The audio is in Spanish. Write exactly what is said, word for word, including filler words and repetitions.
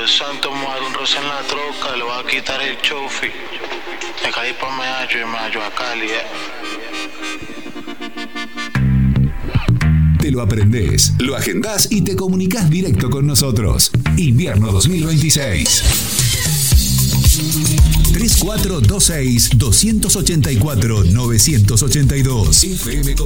Santo, me voy a dar un roce en la troca, le voy a quitar el chofi. Me caí pa' Meallo y Meallo a Cali, eh. Te lo aprendés, lo agendás y te comunicás directo con nosotros. Invierno dos mil veintiséis. tres cuatro dos seis, dos ocho cuatro, nueve ocho dos F M